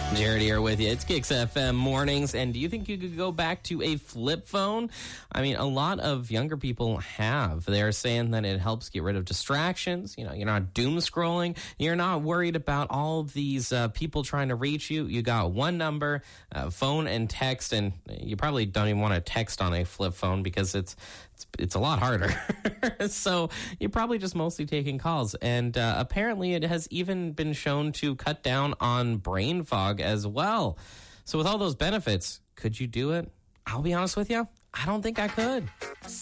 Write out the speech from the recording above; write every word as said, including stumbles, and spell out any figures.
Jared here with you. It's Kicks F M mornings. And do you think you could go back to a flip phone? I mean, a lot of younger people have. They're saying that it helps get rid of distractions. You know, you're not doom scrolling. You're not worried about all these uh, people trying to reach you. You got one number, uh, phone and text, and you probably don't even want to text on a flip phone because it's It's, it's a lot harder. So you're probably just mostly taking calls. And uh, apparently it has even been shown to cut down on brain fog as well. So with all those benefits, could you do it? I'll be honest with you, I don't think I could.